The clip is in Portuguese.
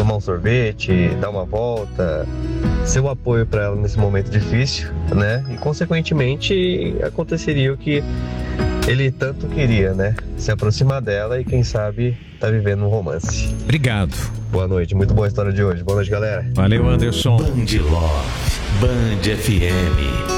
tomar um sorvete, dar uma volta, ser o apoio para ela nesse momento difícil, né? E consequentemente aconteceria o que ele tanto queria, né? Se aproximar dela e quem sabe tá vivendo um romance. Obrigado. Boa noite, muito boa a história de hoje. Boa noite, galera. Valeu, Anderson. Band Love, Band FM.